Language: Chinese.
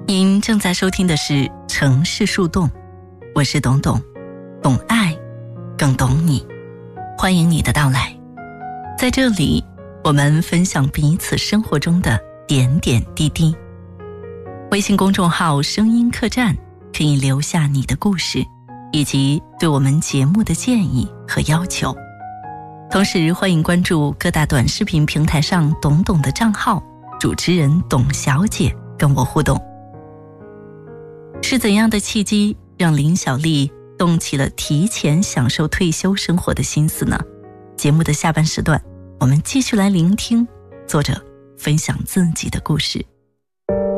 您正在收听的是城市树洞，我是董董，懂爱更懂你，欢迎你的到来。在这里，我们分享彼此生活中的点点滴滴。微信公众号声音客栈可以留下你的故事以及对我们节目的建议和要求，同时欢迎关注各大短视频平台上董董的账号，主持人董小姐跟我互动。是怎样的契机让林小丽动起了提前享受退休生活的心思呢？节目的下半时段，我们继续来聆听作者分享自己的故事。